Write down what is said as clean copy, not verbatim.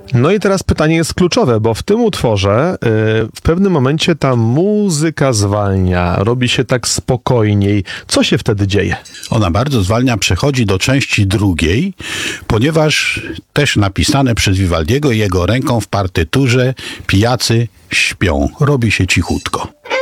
No i teraz pytanie jest kluczowe, bo w tym utworze w pewnym momencie ta muzyka zwalnia, robi się tak spokojniej. Co się wtedy dzieje? Ona bardzo zwalnia, przechodzi do części drugiej, ponieważ też napisane przez Vivaldiego jego ręką w partyturze pijacy śpią, robi się cichutko.